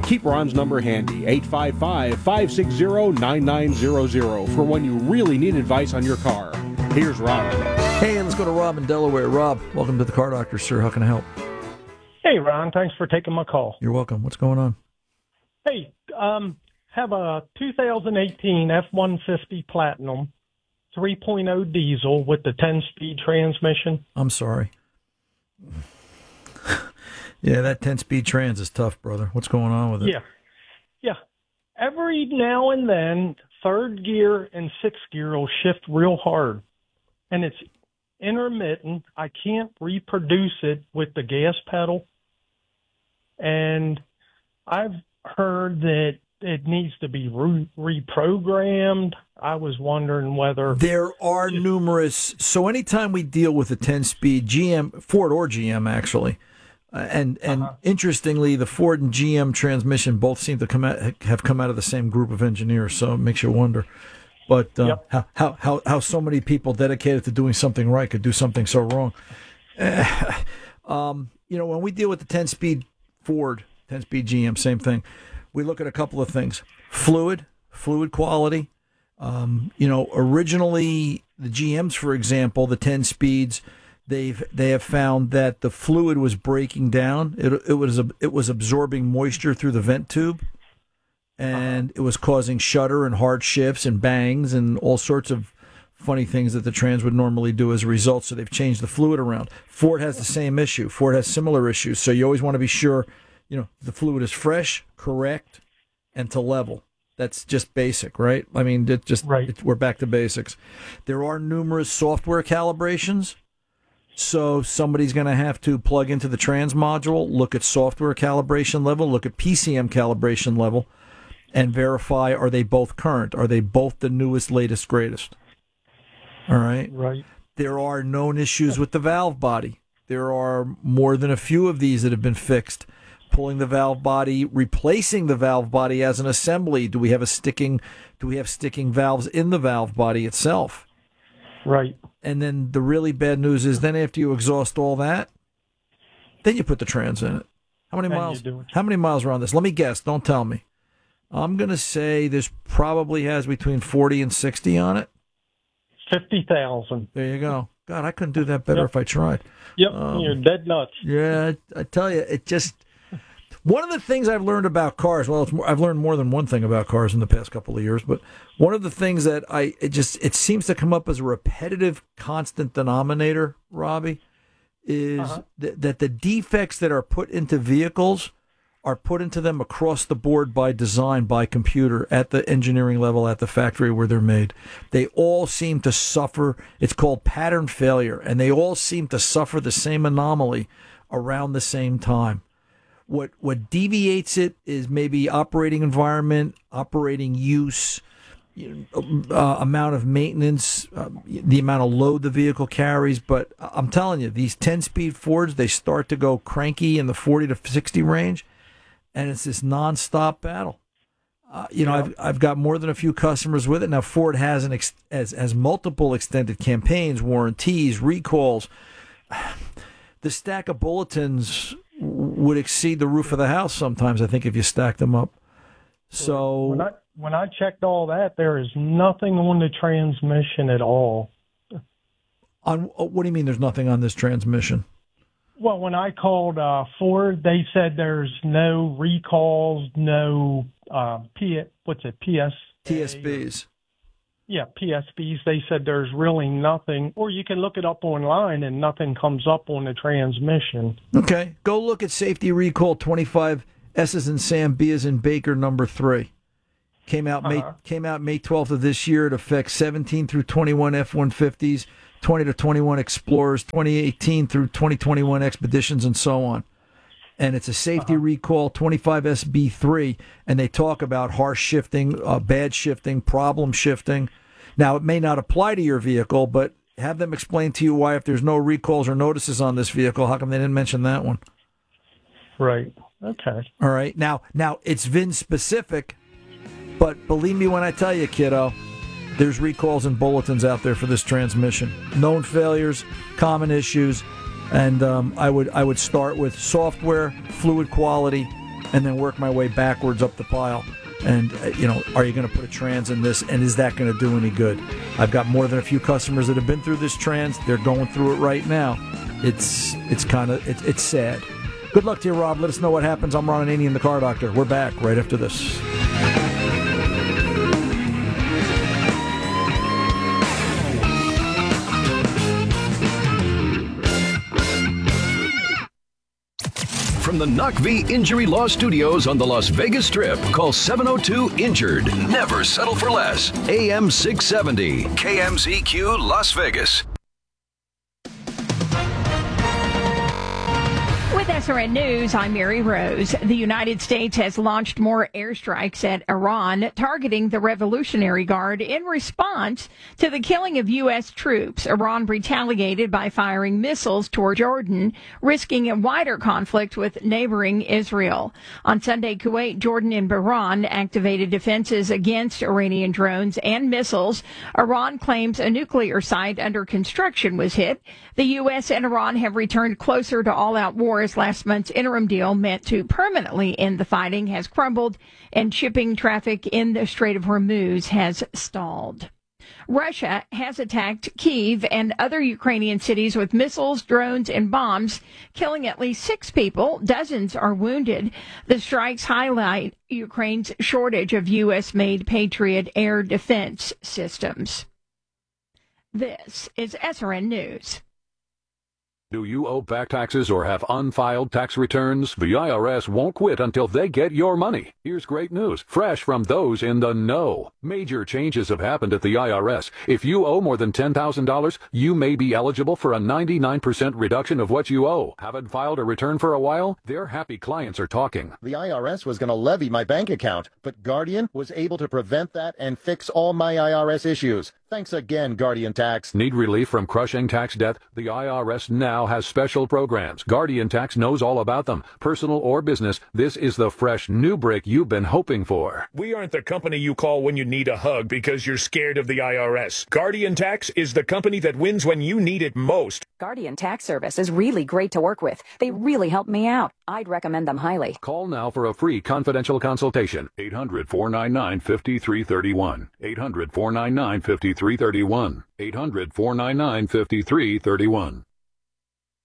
Keep Ron's number handy, 855-560-9900, for when you really need advice on your car. Here's Ron. Hey, let's go to Rob in Delaware. Rob, welcome to the Car Doctor, sir. How can I help? Hey, Ron. Thanks for taking my call. You're welcome. What's going on? Hey, have a 2018 F-150 Platinum 3.0 diesel with the 10-speed transmission. I'm sorry. Yeah, that 10-speed trans is tough, brother. What's going on with it? Yeah. Every now and then, third gear and sixth gear will shift real hard, and it's intermittent. I can't reproduce it with the gas pedal, and I've heard that it needs to be reprogrammed. I was wondering whether... There are numerous... So anytime we deal with a 10-speed GM, Ford or GM actually, and interestingly, the Ford and GM transmission both seem to have come out of the same group of engineers, so it makes you wonder. But how so many people dedicated to doing something right could do something so wrong. When we deal with the 10-speed Ford, 10-speed GM, same thing. We look at a couple of things. Fluid quality. Originally the GMs, for example, the 10 speeds, they have found that the fluid was breaking down. It was absorbing moisture through the vent tube, and it was causing shudder and hard shifts and bangs and all sorts of funny things that the trans would normally do as a result. So they've changed the fluid around. Ford has the same issue. Ford has similar issues. So you always want to be sure, the fluid is fresh, correct, and to level. That's just basic, right? I mean, we're back to basics. There are numerous software calibrations. So somebody's going to have to plug into the trans module, look at software calibration level, look at PCM calibration level, and verify, are they both current? Are they both the newest, latest, greatest? All right? Right. There are known issues with the valve body. There are more than a few of these that have been fixed. Pulling the valve body, replacing the valve body as an assembly. Do we have sticking valves in the valve body itself? Right. And then the really bad news is then after you exhaust all that, then you put the trans in it. How many miles are on this? Let me guess. Don't tell me. I'm going to say this probably has between 40 and 60 on it. 50,000. There you go. God, I couldn't do that better if I tried. Yep, you're dead nuts. Yeah, I tell you, it just... One of the things I've learned about cars, I've learned more than one thing about cars in the past couple of years, but one of the things that it seems to come up as a repetitive, constant denominator, Robbie, is that the defects that are put into vehicles are put into them across the board by design, by computer, at the engineering level, at the factory where they're made. They all seem to suffer, it's called pattern failure, and they all seem to suffer the same anomaly around the same time. What deviates it is maybe operating environment, operating use, amount of maintenance, the amount of load the vehicle carries. But I'm telling you, these 10-speed Fords, they start to go cranky in the 40 to 60 range, and it's this nonstop battle. I've got more than a few customers with it. Now, Ford has has multiple extended campaigns, warranties, recalls. The stack of bulletins would exceed the roof of the house sometimes, I think, if you stack them up. So when I checked all that, there is nothing on the transmission at all. What do you mean there's nothing on this transmission? Well, when I called Ford, they said there's no recalls, no TSBs. Yeah, PSBs. They said there's really nothing, or you can look it up online and nothing comes up on the transmission. Okay, go look at safety recall 25 S's in Sam, B as in Baker, number 3. Came out May 12th of this year. It affects 17 through 21 F-150s, 20 to 21 Explorers, 2018 through 2021 Expeditions, and so on. And it's a safety recall 25 SB3, and they talk about harsh shifting, bad shifting, problem shifting. Now, it may not apply to your vehicle, but have them explain to you why, if there's no recalls or notices on this vehicle, how come they didn't mention that one? Right. Okay. All right. Now it's VIN specific, but believe me when I tell you, kiddo, there's recalls and bulletins out there for this transmission. Known failures, common issues. And I would start with software, fluid quality, and then work my way backwards up the pile. And, are you going to put a trans in this, and is that going to do any good? I've got more than a few customers that have been through this trans. They're going through it right now. It's sad. Good luck to you, Rob. Let us know what happens. I'm Ron Ananian, the Car Doctor. We're back right after this. From the NACV Injury Law Studios on the Las Vegas Strip, call 702-INJURED. Never settle for less. AM 670, KMZQ Las Vegas. With SRN News, I'm Mary Rose. The United States has launched more airstrikes at Iran, targeting the Revolutionary Guard in response to the killing of U.S. troops. Iran retaliated by firing missiles toward Jordan, risking a wider conflict with neighboring Israel. On Sunday, Kuwait, Jordan, and Bahrain activated defenses against Iranian drones and missiles. Iran claims a nuclear site under construction was hit. The U.S. and Iran have returned closer to all-out war as last month's interim deal meant to permanently end the fighting has crumbled and shipping traffic in the Strait of Hormuz has stalled. Russia has attacked Kyiv and other Ukrainian cities with missiles, drones, and bombs, killing at least 6 people. Dozens are wounded. The strikes highlight Ukraine's shortage of U.S.-made Patriot air defense systems. This is SRN News. Do you owe back taxes or have unfiled tax returns? The IRS won't quit until they get your money. Here's great news, fresh from those in the know. Major changes have happened at the IRS. If you owe more than $10,000, you may be eligible for a 99% reduction of what you owe. Haven't filed a return for a while? Their happy clients are talking. The IRS was going to levy my bank account, but Guardian was able to prevent that and fix all my IRS issues. Thanks again, Guardian Tax. Need relief from crushing tax debt? The IRS now has special programs. Guardian Tax knows all about them. Personal or business, this is the fresh new brick you've been hoping for. We aren't the company you call when you need a hug because you're scared of the IRS. Guardian Tax is the company that wins when you need it most. Guardian Tax Service is really great to work with. They really helped me out. I'd recommend them highly. Call now for a free confidential consultation. 800-499-5331. 800-499-5331. 800-499-5331.